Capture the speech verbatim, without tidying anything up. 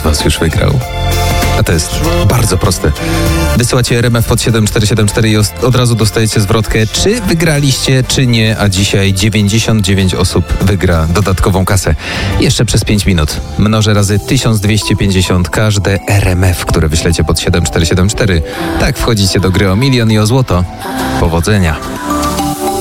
was już wygrał? A to jest bardzo proste. Wysyłacie R M F pod siedem cztery siedem cztery i od razu dostajecie zwrotkę, czy wygraliście, czy nie, a dzisiaj dziewięćdziesiąt dziewięć osób wygra dodatkową kasę. Jeszcze przez pięć minut. Mnożę razy tysiąc dwieście pięćdziesiąt każde R M F, które wyślecie pod siedem cztery siedem cztery. Tak wchodzicie do gry o milion i o złoto. Powodzenia.